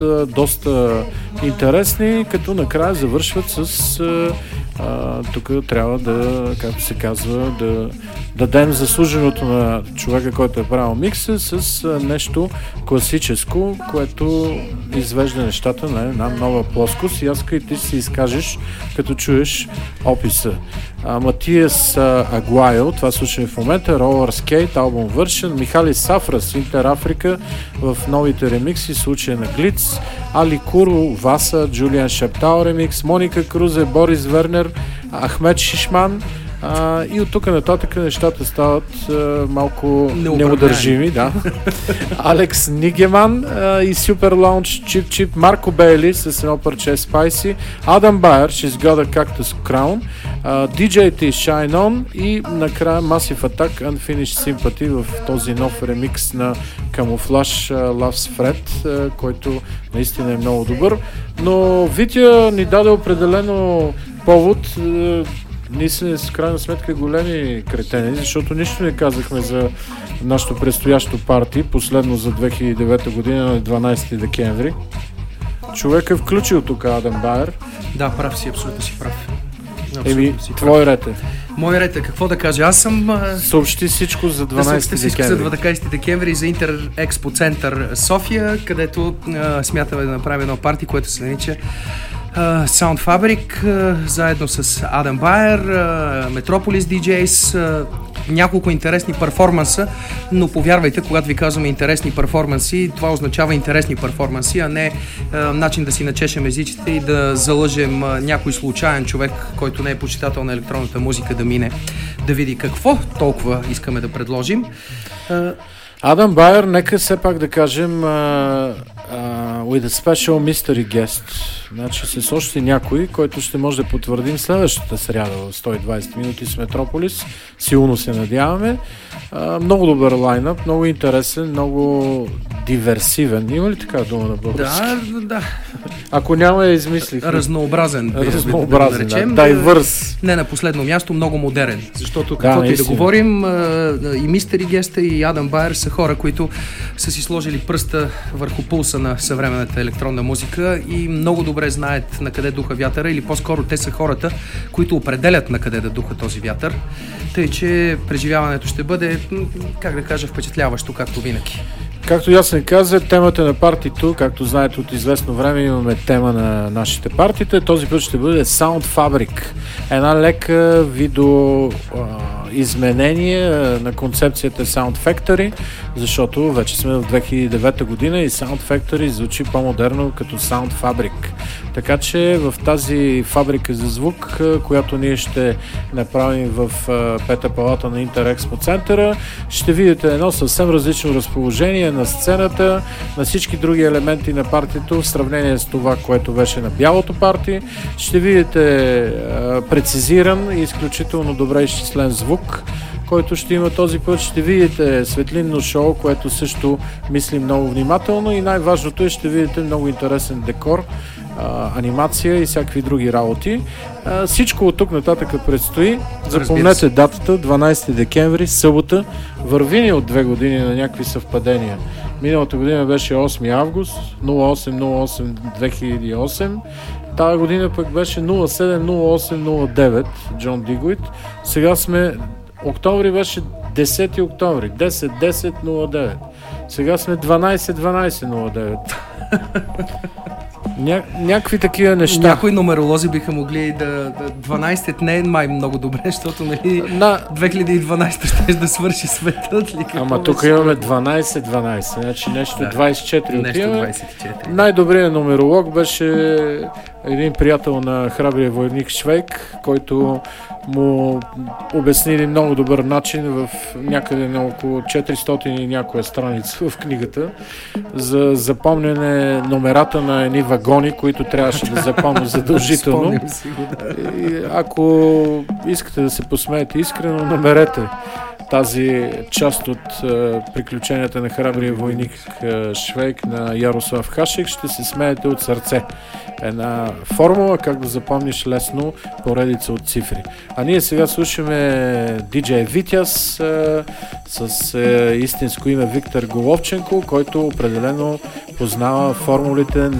доста интересни, като накрая завършват с тук трябва да, както се казва, да дадем заслуженото на човека, който е правил микса с нещо класическо, което извежда нещата на една нова плоскост и аз и ти си изкажеш, като чуеш описа. Матиас Агуайо, това слушаме в момента, Roller Skate, албум Version, Михали Сафрас, Интер Африка в новите ремикси, случая на Глиц, Али Куру, Васа, Джулиан Шептал ремикс, Моника Крузе, Борис Вернер, Ахмед Шишман, и от тук нататък нещата стават малко неудържими. Да. Алекс Нигеман и Супер Лаунч, Чип Чип, Марко Бейли с едно парче Spicy, Адам Байер, She's Got a Cactus Crown, DJT Shine On и накрая Massive Attack Unfinished Sympathy в този нов ремикс на Camouflage Loves Fred, който наистина е много добър. Но Витя ни даде определено повод. Ние сме с крайна сметка големи кретени, защото нищо не казахме за нашето предстоящо парти, последно за 2009 година на 12 декември. Човек е включил тук Адам Байер. Да, прав си, абсолютно си прав. Твой ред е. Мой ред е, какво да кажа? Аз съм... Съобщи всичко за 12 декември. За 12 декември за Интер Експо Център София, където смятаме да направим едно парти, което се нарича Sound Fabric, заедно с Адам Байер, Metropolis DJs, няколко интересни перформанса, но повярвайте, когато ви казваме интересни перформанси, това означава интересни перформанси, а не начин да си начешем езиците и да залъжем някой случайен човек, който не е почитател на електронната музика, да мине, да види какво толкова искаме да предложим. Адам Байер, нека все пак да кажем with a special mystery guest. Значи с още някой, който ще може да потвърдим следващата сряда в 120 минути с Метрополис. Силно се надяваме. Много добър лайнъп, много интересен, много диверсивен. Има ли така дума на български? Да. Ако няма, я измислих. Разнообразен, да. Дайвърс. Не на последно място, много модерен. Защото каквото и да говорим, и Мистери Геста, и Адам Байер са хора, които са си сложили пръста върху пулса на съвременната електронна музика и много добре знаят на къде духа вятъра, или по-скоро те са хората, които определят на къде да духа този вятър. Тъй, че преживяването ще бъде, как да кажа, впечатляващо, както винаги. Както ясно каза, темата на партито, както знаете от известно време имаме тема на нашите партита, този път ще бъде Sound Fabric. Една лека изменение на концепцията Sound Factory, защото вече сме в 2009 година и Sound Factory звучи по-модерно като Sound Fabric. Така че в тази фабрика за звук, която ние ще направим в пета палата на Интерекспо центъра, ще видите едно съвсем различно разположение на сцената, на всички други елементи на партито в сравнение с това, което беше на бялото парти. Ще видите прецизиран и изключително добре изчислен звук, който ще има този път. Ще видите светлинно шоу, което също мислим много внимателно и най-важното е, ще видите много интересен декор, анимация и всякакви други работи. Всичко от тук нататък предстои. Запомнете датата, 12 декември, събота. Върви ни от 2 години на някакви съвпадения. Миналата година беше 8 август, 08-08-2008. Тая година пък беше 07-08-09, Джон Дигуит. Сега сме... Октомври беше 10 октомври, 10-10-09. Сега сме 12-12-09. Някакви такива неща. Някои нумеролози биха могли да 12 не е май много добре, защото 2012 ще да свърши светът ли? Ама тук имаме 12-12, значи нещо 24 отиваме. 24. Най-добрият нумеролог беше един приятел на храбрия войник Швейк, който му обяснили много добър начин в някъде на около 400 и някоя страница в книгата за запомняне номерата на едни вагони, които трябваше да запомня задължително. И ако искате да се посмеете искрено, намерете тази част от приключенията на храбрия войник Швейк на Ярослав Хашек, ще се смеете от сърце. Една формула, как да запомниш лесно поредица от цифри. А ние сега слушаме DJ Витяс с истинско име Виктор Головченко, който определено познава формулите